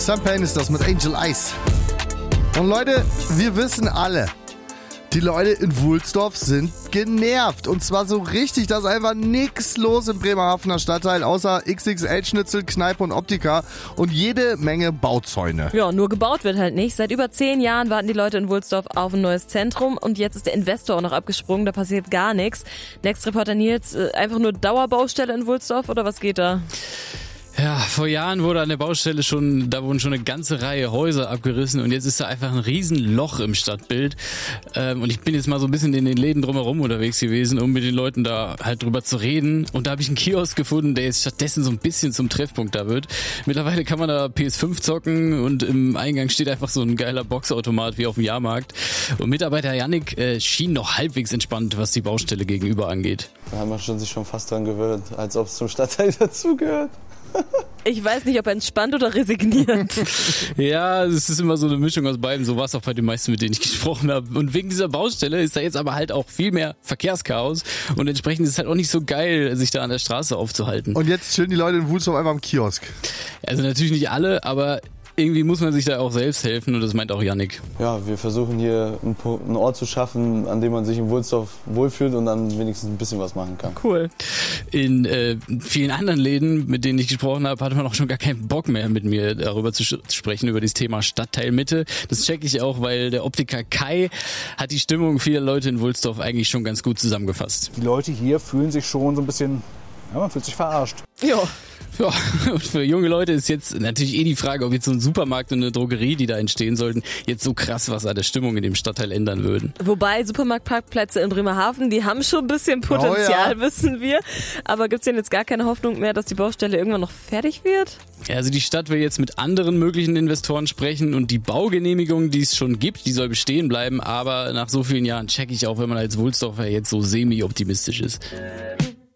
Sam Payne ist das mit Angel Eyes. Und Leute, wir wissen alle, die Leute in Wohlsdorf sind genervt. Und zwar so richtig, da ist einfach nix los im Bremerhavener Stadtteil, außer XXL-Schnitzel, Kneipe und Optika und jede Menge Bauzäune. Ja, nur gebaut wird halt nicht. Seit über 10 Jahren warten die Leute in Wohlsdorf auf ein neues Zentrum und jetzt ist der Investor auch noch abgesprungen, da passiert gar nichts. Next-Reporter Nils, einfach nur Dauerbaustelle in Wohlsdorf oder was geht da? Ja, vor Jahren wurde an der Baustelle da wurden schon eine ganze Reihe Häuser abgerissen und jetzt ist da einfach ein Riesenloch im Stadtbild. Und ich bin jetzt mal so ein bisschen in den Läden drumherum unterwegs gewesen, um mit den Leuten da halt drüber zu reden. Und da habe ich einen Kiosk gefunden, der jetzt stattdessen so ein bisschen zum Treffpunkt da wird. Mittlerweile kann man da PS5 zocken und im Eingang steht einfach so ein geiler Boxautomat wie auf dem Jahrmarkt. Und Mitarbeiter Yannick schien noch halbwegs entspannt, was die Baustelle gegenüber angeht. Da haben wir sich schon fast dran gewöhnt, als ob es zum Stadtteil dazugehört. Ich weiß nicht, ob er entspannt oder resigniert. Ja, es ist immer so eine Mischung aus beiden. So war es auch bei den meisten, mit denen ich gesprochen habe. Und wegen dieser Baustelle ist da jetzt aber halt auch viel mehr Verkehrschaos. Und entsprechend ist es halt auch nicht so geil, sich da an der Straße aufzuhalten. Und jetzt chillen die Leute in Wohlsdorf einfach im Kiosk. Also natürlich nicht alle, aber irgendwie muss man sich da auch selbst helfen und das meint auch Yannick. Ja, wir versuchen hier einen Ort zu schaffen, an dem man sich in Wohlsdorf wohlfühlt und dann wenigstens ein bisschen was machen kann. Cool. In vielen anderen Läden, mit denen ich gesprochen habe, hatte man auch schon gar keinen Bock mehr mit mir darüber zu sprechen, über das Thema Stadtteilmitte. Das checke ich auch, weil der Optiker Kai hat die Stimmung vieler Leute in Wohlsdorf eigentlich schon ganz gut zusammengefasst. Die Leute hier fühlen sich schon so ein bisschen, ja, man fühlt sich verarscht. Ja. Ja, und für junge Leute ist jetzt natürlich die Frage, ob jetzt so ein Supermarkt und eine Drogerie, die da entstehen sollten, jetzt so krass was an der Stimmung in dem Stadtteil ändern würden. Wobei Supermarktparkplätze in Bremerhaven, die haben schon ein bisschen Potenzial, wissen wir. Aber gibt's denn jetzt gar keine Hoffnung mehr, dass die Baustelle irgendwann noch fertig wird? Ja, also die Stadt will jetzt mit anderen möglichen Investoren sprechen und die Baugenehmigung, die es schon gibt, die soll bestehen bleiben. Aber nach so vielen Jahren check ich auch, wenn man als Wohlsdorfer jetzt so semi-optimistisch ist.